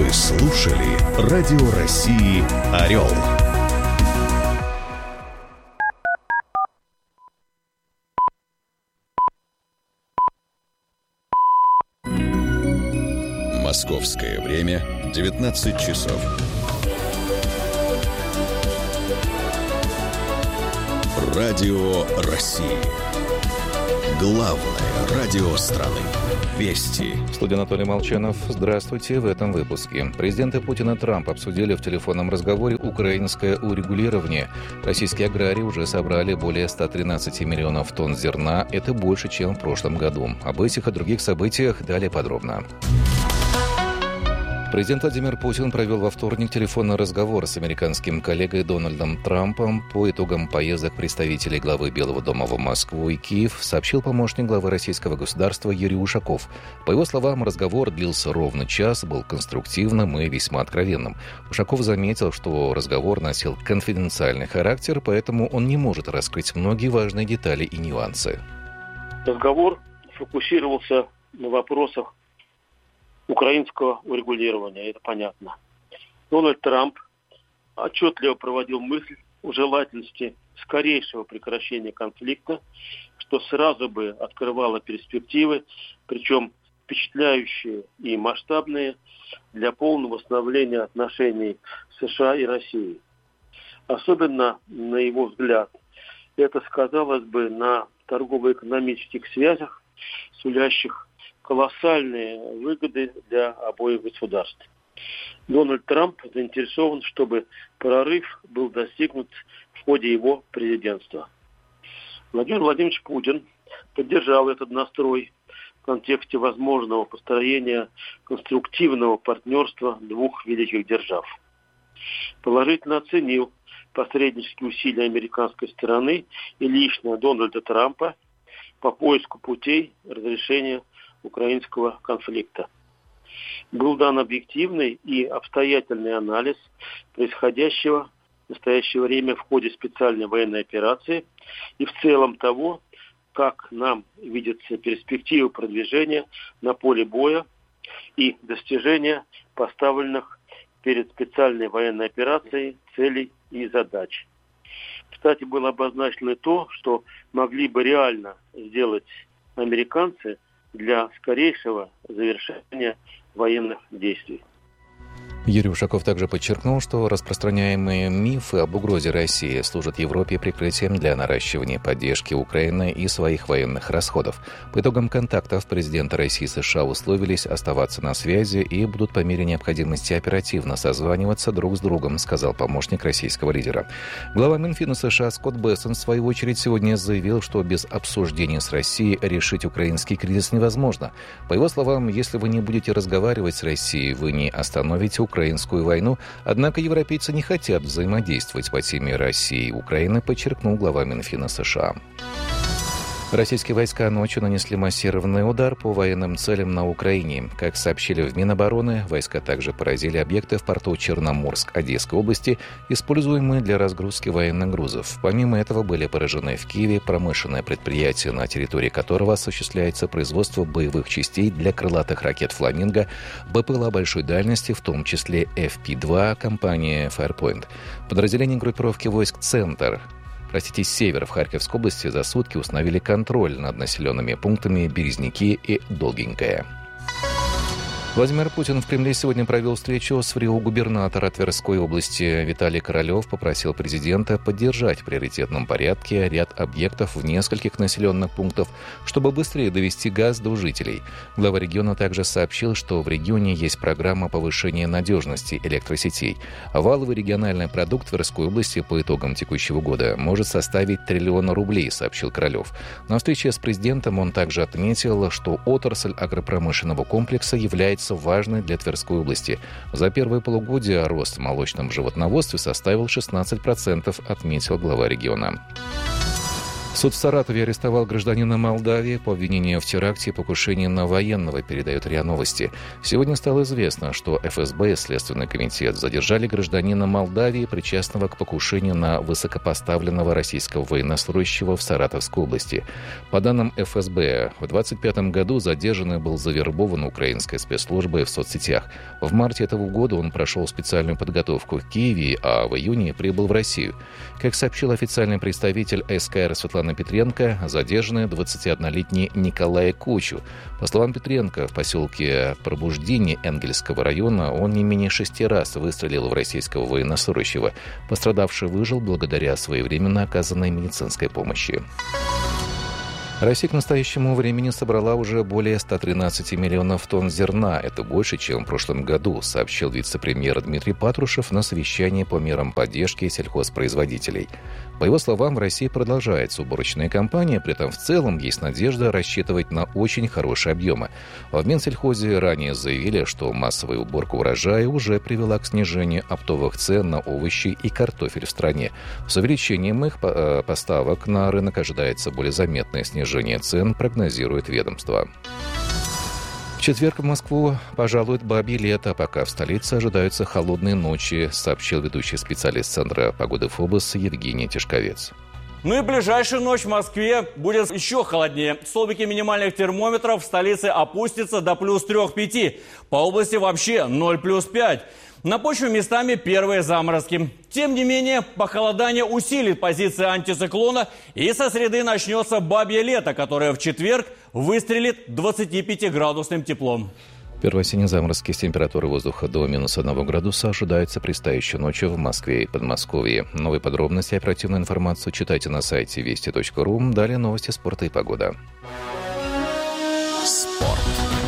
Вы слушали Радио России «Орел». Московское время 19 часов. Радио России. Главное радио страны. Вести. В студии Анатолий Молчанов. Здравствуйте. В этом выпуске. Президенты Путин и Трамп обсудили в телефонном разговоре украинское урегулирование. Российские аграрии уже собрали более 113 миллионов тонн зерна. Это больше, чем в прошлом году. Об этих и других событиях далее подробно. Президент Владимир Путин провел во вторник телефонный разговор с американским коллегой Дональдом Трампом по итогам поездок представителей главы Белого дома в Москву и Киев, сообщил помощник главы российского государства Юрий Ушаков. По его словам, разговор длился ровно час, был конструктивным и весьма откровенным. Ушаков заметил, что разговор носил конфиденциальный характер, поэтому он не может раскрыть многие важные детали и нюансы. Разговор фокусировался на вопросах украинского урегулирования, это понятно. Дональд Трамп отчетливо проводил мысль о желательности скорейшего прекращения конфликта, что сразу бы открывало перспективы, причем впечатляющие и масштабные, для полного восстановления отношений США и России. Особенно, на его взгляд, это сказалось бы на торгово-экономических связях, сулящих колоссальные выгоды для обоих государств. Дональд Трамп заинтересован, чтобы прорыв был достигнут в ходе его президентства. Владимир Владимирович Путин поддержал этот настрой в контексте возможного построения конструктивного партнерства двух великих держав. Положительно оценил посреднические усилия американской стороны и лично Дональда Трампа по поиску путей разрешения украинского конфликта. Был дан объективный и обстоятельный анализ происходящего в настоящее время в ходе специальной военной операции и в целом того, как нам видятся перспективы продвижения на поле боя и достижения поставленных перед специальной военной операцией целей и задач. Кстати, было обозначено и то, что могли бы реально сделать американцы для скорейшего завершения военных действий. Юрий Ушаков также подчеркнул, что распространяемые мифы об угрозе России служат Европе прикрытием для наращивания поддержки Украины и своих военных расходов. По итогам контактов президенты России и США условились оставаться на связи и будут по мере необходимости оперативно созваниваться друг с другом, сказал помощник российского лидера. Глава Минфина США Скотт Бессент в свою очередь сегодня заявил, что без обсуждения с Россией решить украинский кризис невозможно. По его словам, если вы не будете разговаривать с Россией, вы не остановите украинскую войну, однако европейцы не хотят взаимодействовать по теме России и Украины, подчеркнул глава Минфина США. Российские войска ночью нанесли массированный удар по военным целям на Украине. Как сообщили в Минобороны, войска также поразили объекты в порту Черноморск Одесской области, используемые для разгрузки военных грузов. Помимо этого были поражены в Киеве промышленное предприятие, на территории которого осуществляется производство боевых частей для крылатых ракет «Фламинго», БПЛА большой дальности, в том числе FP-2, компания Firepoint. Подразделение группировки войск «Север» в Харьковской области за сутки установили контроль над населенными пунктами Березники и Долгенькое. Владимир Путин в Кремле сегодня провел встречу с губернатора Тверской области. Виталий Королев попросил президента поддержать в приоритетном порядке ряд объектов в нескольких населенных пунктах, чтобы быстрее довести газ до жителей. Глава региона также сообщил, что в регионе есть программа повышения надежности электросетей. Валовый региональный продукт Тверской области по итогам текущего года может составить 1 триллион рублей, сообщил Королев. На встрече с президентом он также отметил, что отрасль агропромышленного комплекса является важной для Тверской области. За первое полугодие рост в молочном животноводстве составил 16%, отметил глава региона. Суд в Саратове арестовал гражданина Молдавии по обвинению в теракте и покушении на военного, передает РИА Новости. Сегодня стало известно, что ФСБ и Следственный комитет задержали гражданина Молдавии, причастного к покушению на высокопоставленного российского военнослужащего в Саратовской области. По данным ФСБ, в 2025 году задержанный был завербован украинской спецслужбой в соцсетях. В марте этого года он прошел специальную подготовку в Киеве, а в июне прибыл в Россию. Как сообщил официальный представитель СКР Светлана Петренко, задержанный 21-летний Николай Кучу. По словам Петренко, в поселке Пробуждение Энгельского района он не менее 6 раз выстрелил в российского военнослужащего. Пострадавший выжил благодаря своевременно оказанной медицинской помощи. Россия к настоящему времени собрала уже более 113 миллионов тонн зерна. Это больше, чем в прошлом году, сообщил вице-премьер Дмитрий Патрушев на совещании по мерам поддержки сельхозпроизводителей. По его словам, в России продолжается уборочная кампания, при этом в целом есть надежда рассчитывать на очень хорошие объемы. В Минсельхозе ранее заявили, что массовая уборка урожая уже привела к снижению оптовых цен на овощи и картофель в стране. С увеличением их поставок на рынок ожидается более заметное снижение цен, прогнозирует ведомство. В четверг в Москву пожалует бабье лето, пока в столице ожидаются холодные ночи, сообщил ведущий специалист Центра погоды ФОБОС Евгений Тишковец. Ну и ближайшую ночь в Москве будет еще холоднее. Столбики минимальных термометров в столице опустятся до плюс 3-5. По области вообще 0 плюс 5. На почве местами первые заморозки. Тем не менее, похолодание усилит позиции антициклона, и со среды начнется бабье лето, которое в четверг выстрелит 25-градусным теплом. Первые осенние заморозки с температурой воздуха до минус 1 градуса ожидаются предстоящей ночью в Москве и Подмосковье. Новые подробности и оперативную информацию читайте на сайте вести.ру. Далее новости спорта и погода. Спорт.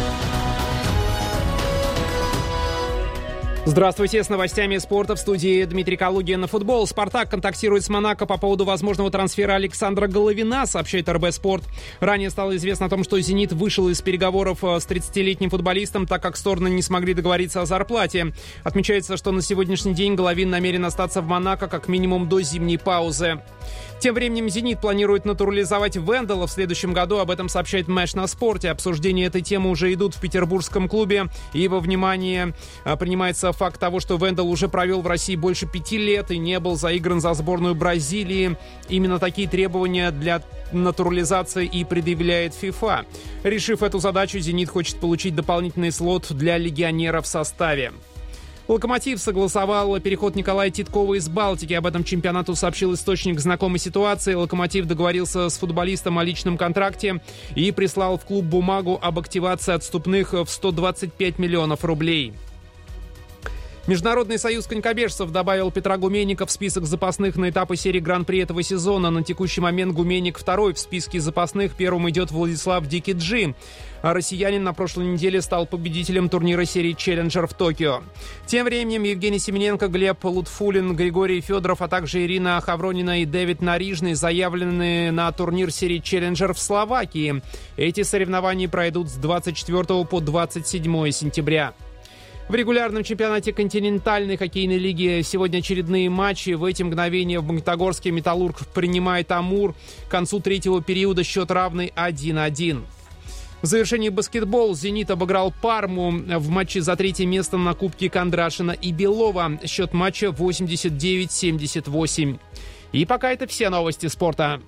Здравствуйте, с новостями спорта в студии Дмитрий Калугин. Футбол. «Спартак» контактирует с «Монако» по поводу возможного трансфера Александра Головина, сообщает РБ Спорт. Ранее стало известно о том, что «Зенит» вышел из переговоров с 30-летним футболистом, так как стороны не смогли договориться о зарплате. Отмечается, что на сегодняшний день Головин намерен остаться в «Монако» как минимум до зимней паузы. Тем временем «Зенит» планирует натурализовать Венделла в следующем году. Об этом сообщает Мэш на спорте. Обсуждения этой темы уже идут в петербургском клубе. И во внимание принимается факт того, что Венделл уже провел в России больше 5 лет и не был заигран за сборную Бразилии. Именно такие требования для натурализации и предъявляет ФИФА. Решив эту задачу, «Зенит» хочет получить дополнительный слот для легионера в составе. «Локомотив» согласовал переход Николая Титкова из «Балтики». Об этом чемпионату сообщил источник знакомой ситуации. «Локомотив» договорился с футболистом о личном контракте и прислал в клуб бумагу об активации отступных в 125 миллионов рублей. Международный союз конькобежцев добавил Петра Гуменника в список запасных на этапы серии Гран-при этого сезона. На текущий момент Гуменник второй в списке запасных. Первым идет Владислав Дикиджи. А россиянин на прошлой неделе стал победителем турнира серии «Челленджер» в Токио. Тем временем Евгений Семененко, Глеб Лутфулин, Григорий Федоров, а также Ирина Хавронина и Дэвид Нарижный заявлены на турнир серии «Челленджер» в Словакии. Эти соревнования пройдут с 24 по 27 сентября. В регулярном чемпионате континентальной хоккейной лиги сегодня очередные матчи. В эти мгновения в Магнитогорске «Металлург» принимает «Амур». К концу третьего периода счет равный 1-1. В завершении баскетбол. «Зенит» обыграл «Парму» в матче за третье место на Кубке Кондрашина и Белова. Счет матча 89-78. И пока это все новости спорта.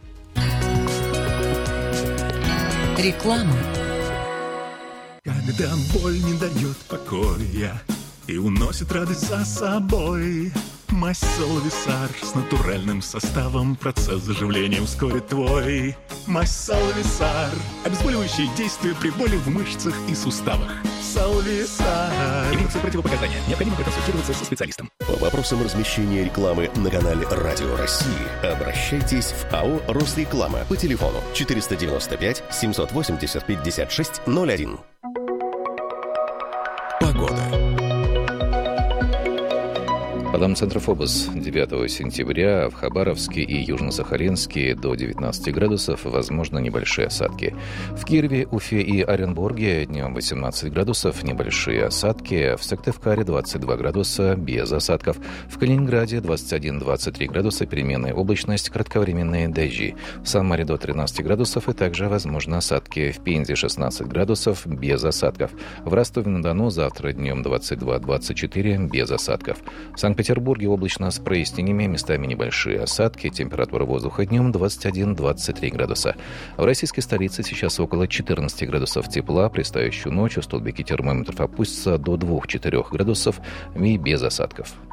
Реклама. Когда боль не дает покоя и уносит радость за собой, мазь Салвисар с натуральным составом процесс заживления ускорит твой. Мазь Салвисар. Обезболивающее действие при боли в мышцах и суставах. Салвисар. Имеются противопоказания. Необходимо проконсультироваться со специалистом. По вопросам размещения рекламы на канале Радио России обращайтесь в АО «Росреклама» по телефону 495 780 56 01. Погода. По данным Центра ФОБОС, 9 сентября в Хабаровске и Южно-Сахалинске до 19 градусов, возможно, небольшие осадки. В Кирове, Уфе и Оренбурге днем 18 градусов, небольшие осадки. В Сыктывкаре 22 градуса, без осадков. В Калининграде 21-23 градуса, переменная облачность, кратковременные дожди. В Самаре до 13 градусов и также возможны осадки. В Пензе 16 градусов, без осадков. В Ростове-на-Дону завтра днем 22-24, без осадков. В Санкт-Петербурге облачно с прояснениями, местами небольшие осадки. Температура воздуха днем 21-23 градуса. В российской столице сейчас около 14 градусов тепла. Предстоящую ночь столбики термометров опустятся до 2-4 градусов и без осадков.